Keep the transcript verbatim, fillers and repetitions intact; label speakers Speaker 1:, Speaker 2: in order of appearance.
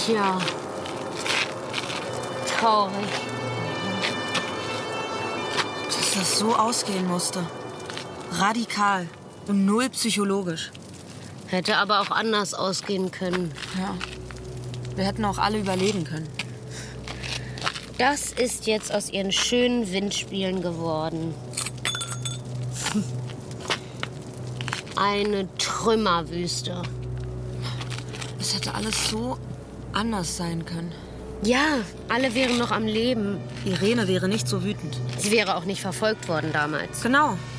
Speaker 1: Tja. Traurig.
Speaker 2: Dass das so ausgehen musste. Radikal und null psychologisch.
Speaker 1: Hätte aber auch anders ausgehen können.
Speaker 2: Ja. Wir hätten auch alle überleben können.
Speaker 1: Das ist jetzt aus ihren schönen Windspielen geworden. Eine Trümmerwüste.
Speaker 2: Es hätte alles so anders sein können.
Speaker 1: Ja, alle wären noch am Leben.
Speaker 2: Irene wäre nicht so wütend.
Speaker 1: Sie wäre auch nicht verfolgt worden damals.
Speaker 2: Genau.